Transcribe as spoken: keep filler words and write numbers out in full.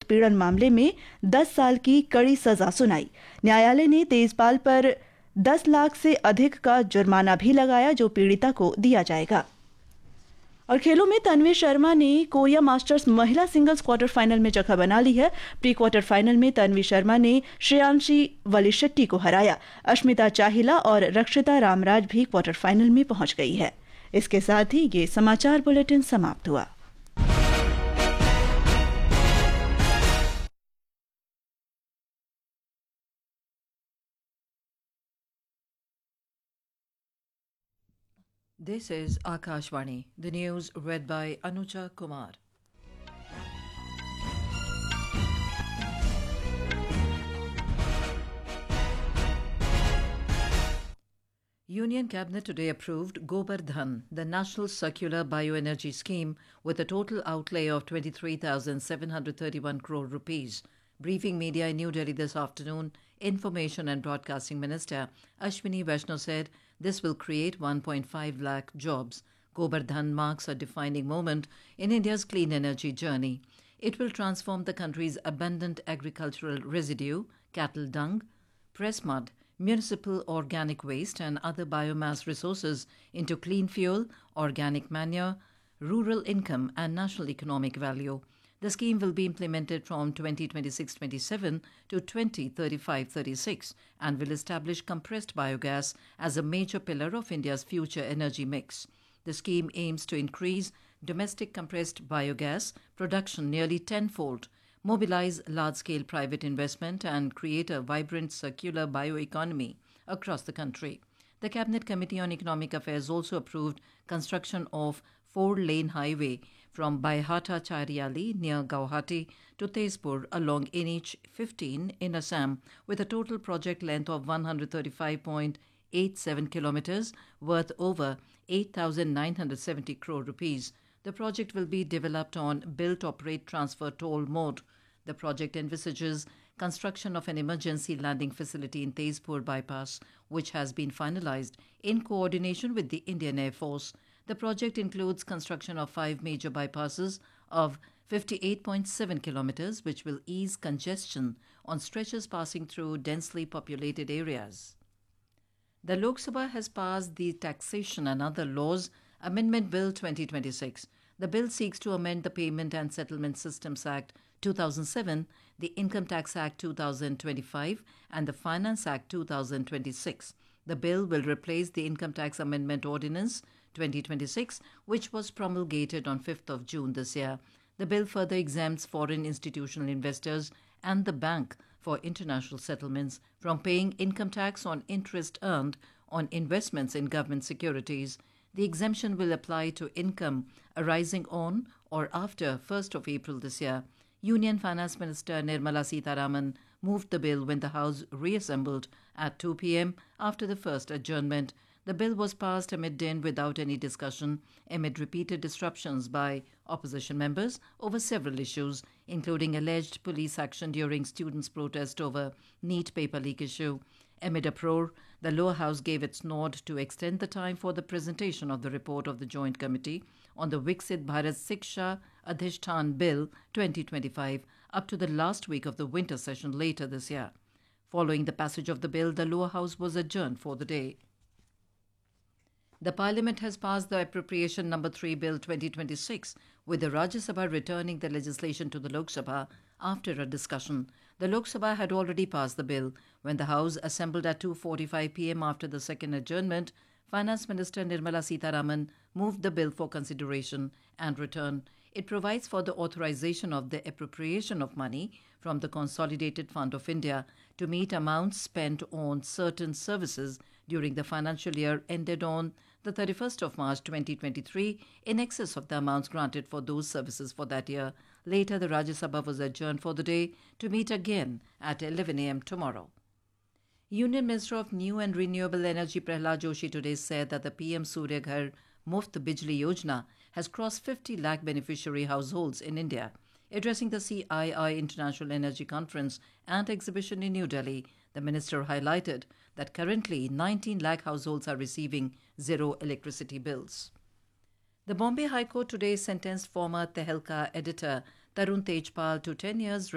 उत्पीड़न मामले में दस साल की कड़ी सजा सुनाई। न्यायालय ने तेजपाल पर दस लाख से अधिक का जुर्माना भी लगाया, जो पीड़िता को दिया जाएगा। और खेलों में तन्वी शर्मा ने कोरिया मास्टर्स महिला सिंगल्स क्वार्टर फाइनल में जगह बना ली है। प्री क्वार्टर फाइनल में तन्वी शर्मा ने श्रेयांशी वलिशेट्टी को हराया। अश्मिता चाहिला और रक्षिता रामराज भी क्वार्टर फाइनल में पहुंच गई है। इसके साथ ही ये समाचार बुलेटिन समाप्त हुआ। This is Akashvani, the news read by Anuja Kumar. Union Cabinet today approved Gobar Dhan, the National Circular Bioenergy Scheme, with a total outlay of twenty-three thousand seven hundred thirty-one crore rupees. Briefing media in New Delhi this afternoon, Information and Broadcasting Minister Ashwini Vaishnaw said this will create one point five lakh jobs. Gobar Dhan marks a defining moment in India's clean energy journey. It will transform the country's abundant agricultural residue, cattle dung, press mud, municipal organic waste and other biomass resources into clean fuel, organic manure, rural income and national economic value. The scheme will be implemented from twenty twenty-six twenty-seven to twenty thirty-five thirty-six and will establish compressed biogas as a major pillar of India's future energy mix. The scheme aims to increase domestic compressed biogas production nearly tenfold, mobilize large-scale private investment and create a vibrant circular bioeconomy across the country. The Cabinet Committee on Economic Affairs also approved construction of four-lane highway from Baihata Chariali near Guwahati to Tezpur along N H fifteen in Assam with a total project length of one hundred thirty-five point eight seven kilometers worth over eight thousand nine hundred seventy crore rupees. The project will be developed on built operate transfer toll mode. The project envisages construction of an emergency landing facility in Tezpur bypass, which has been finalized in coordination with the Indian Air Force. The project includes construction of five major bypasses of fifty-eight point seven kilometers, which will ease congestion on stretches passing through densely populated areas. The Lok Sabha has passed the Taxation and Other Laws Amendment Bill twenty twenty-six. The bill seeks to amend the Payment and Settlement Systems Act two thousand seven, the Income Tax Act two thousand twenty-five, and the Finance Act two thousand twenty-six. The bill will replace the Income Tax Amendment Ordinance twenty twenty-six, which was promulgated on fifth of June this year. The bill further exempts foreign institutional investors and the Bank for International Settlements from paying income tax on interest earned on investments in government securities. The exemption will apply to income arising on or after first of April this year. Union Finance Minister Nirmala Sitharaman moved the bill when the House reassembled at two p.m. after the first adjournment. The bill was passed amid din without any discussion, amid repeated disruptions by opposition members over several issues, including alleged police action during students' protest over NEET paper leak issue. Amid uproar, the lower house gave its nod to extend the time for the presentation of the report of the Joint Committee on the Viksit Bharat Siksha Adhishtan Bill twenty twenty-five up to the last week of the winter session later this year. Following the passage of the bill, the lower house was adjourned for the day. The Parliament has passed the Appropriation Number three Bill twenty twenty-six, with the Rajya Sabha returning the legislation to the Lok Sabha after a discussion. The Lok Sabha had already passed the bill when the House assembled at two forty-five p.m. after the second adjournment. Finance Minister Nirmala Sitharaman moved the bill for consideration and return. It provides for the authorization of the appropriation of money from the Consolidated Fund of India to meet amounts spent on certain services during the financial year ended on the thirty-first of March twenty twenty-three in excess of the amounts granted for those services for that year. Later, the Rajya Sabha was adjourned for the day to meet again at eleven a.m. tomorrow. Union Minister of New and Renewable Energy Prahlad Joshi today said that the P M Surya Ghar Muft Bijli Yojana has crossed fifty lakh beneficiary households in India. Addressing the C I I International Energy Conference and Exhibition in New Delhi, the minister highlighted that currently nineteen lakh households are receiving zero electricity bills. The Bombay High Court today sentenced former Tehelka editor Tarun Tejpal to ten years